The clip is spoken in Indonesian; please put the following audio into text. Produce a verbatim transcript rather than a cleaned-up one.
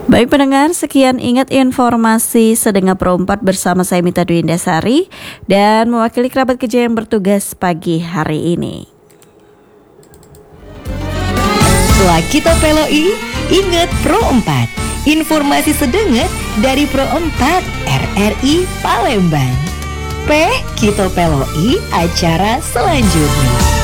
Baik pendengar, sekian ingat informasi Sedengar Pro empat bersama saya Mita Dwi Indasari dan mewakili kerabat kerja yang bertugas pagi hari ini. Setelah kita peloi, ingat Pro empat. Informasi sedengar dari Pro empat R R I Palembang. P, kita peloi acara selanjutnya.